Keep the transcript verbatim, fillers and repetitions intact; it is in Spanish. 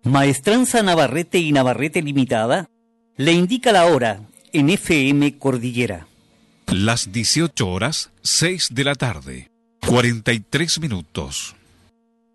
Maestranza Navarrete y Navarrete Limitada le indica la hora en F M Cordillera. Las dieciocho horas, seis de la tarde, cuarenta y tres minutos.